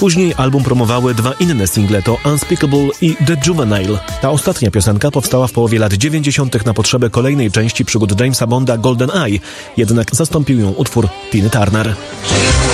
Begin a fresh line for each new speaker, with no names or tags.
Później album promowały dwa inne single, to Unspeakable i The Juvenile. Ta ostatnia piosenka powstała w połowie lat 90. na potrzeby kolejnej części przygód Jamesa Bonda GoldenEye, jednak zastąpił ją utwór Tina Turner.